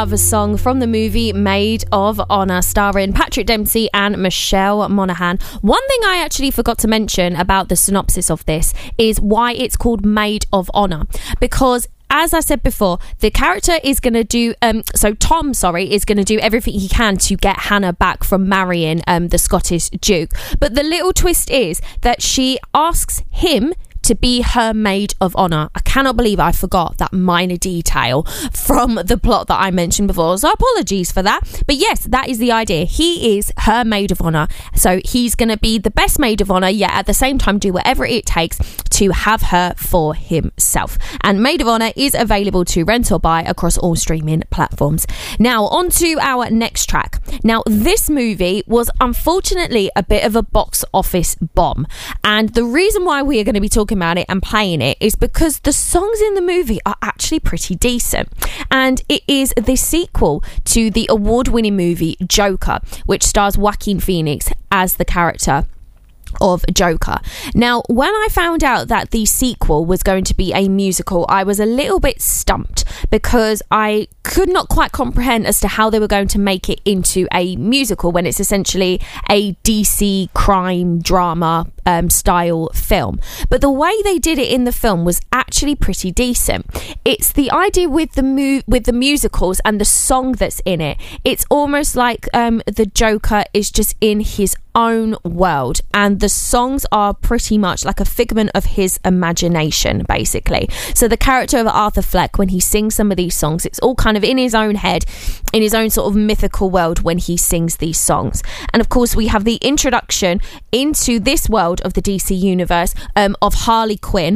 Of a song from the movie Maid of Honor, starring Patrick Dempsey and Michelle Monaghan. One thing I actually forgot to mention about the synopsis of this is why it's called Maid of Honor, because as I said before, the character is going to do Tom is going to do everything he can to get Hannah back from marrying the Scottish Duke. But the little twist is that she asks him to be her maid of honor. I cannot believe I forgot that minor detail from the plot that I mentioned before, so apologies for that. But yes, that is the idea. He is her maid of honor, so he's going to be the best maid of honor, yet at the same time do whatever it takes to have her for himself. And Maid of Honor is available to rent or buy across all streaming platforms. Now, on to our next track. Now, this movie was unfortunately a bit of a box office bomb, and the reason why we are going to be talking about it and playing it is because the songs in the movie are actually pretty decent, and it is the sequel to the award-winning movie Joker, which stars Joaquin Phoenix as the character of Joker. Now, when I found out that the sequel was going to be a musical, I was a little bit stumped because I could not quite comprehend as to how they were going to make it into a musical when it's essentially a DC crime drama style film. But the way they did it in the film was actually pretty decent. It's the idea with the musicals and the song that's in it. It's almost like the Joker is just in his own world, and the songs are pretty much like a figment of his imagination, basically. So the character of Arthur Fleck, when he sings some of these songs, it's all kind of in his own head, in his own sort of mythical world when he sings these songs. And of course we have the introduction into this world of the DC universe of Harley Quinn,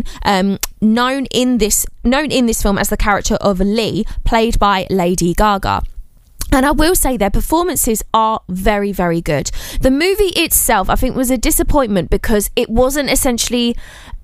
known in this film as the character of Lee, played by Lady Gaga. And I will say their performances are very, very good. The movie itself, I think, was a disappointment because it wasn't essentially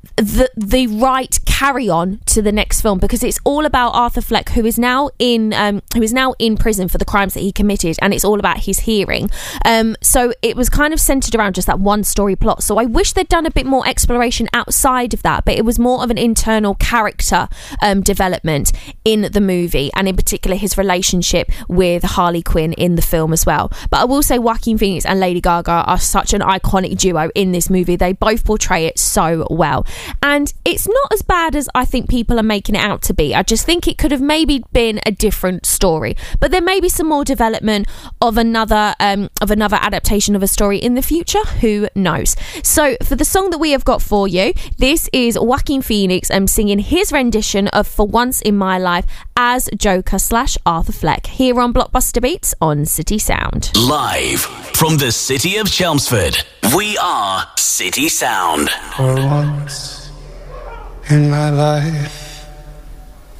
the right carry on to the next film, because it's all about Arthur Fleck, who is now in prison for the crimes that he committed, and it's all about his hearing. So it was kind of centered around just that one story plot. So I wish they'd done a bit more exploration outside of that, but it was more of an internal character development in the movie, and in particular his relationship with Harley Quinn in the film as well. But I will say Joaquin Phoenix and Lady Gaga are such an iconic duo in this movie. They both portray it so well. And it's not as bad as I think people are making it out to be. I just think it could have maybe been a different story, but there may be some more development of another adaptation of a story in the future. Who knows? So for the song that we have got for you, this is Joaquin Phoenix singing his rendition of For Once in My Life as Joker / Arthur Fleck, here on Blockbuster Beats on City Sound. Live from the city of Chelmsford, we are City Sound. For once in my life,